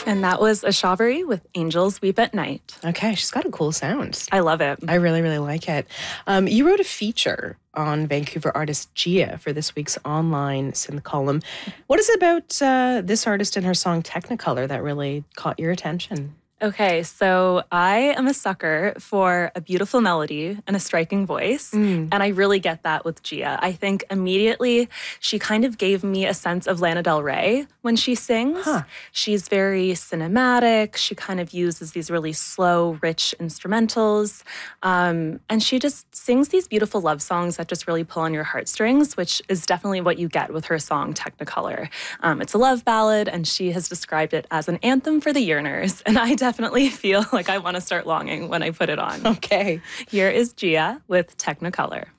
And that was A Shavari with Angels Weep at Night. Okay, she's got a cool sound. I love it. I really, really like it. You wrote a feature on Vancouver artist Gia for this week's online synth column. What is it about this artist and her song Technicolor that really caught your attention? Okay, so I am a sucker for a beautiful melody and a striking voice, and I really get that with Gia. I think immediately she kind of gave me a sense of Lana Del Rey when she sings. She's very cinematic. She kind of uses these really slow, rich instrumentals, and she just sings these beautiful love songs that just really pull on your heartstrings, which is definitely what you get with her song Technicolor. It's a love ballad, and she has described it as an anthem for the yearners, and I definitely feel like I want to start longing when I put it on. Okay. Here is Gia with Technicolor.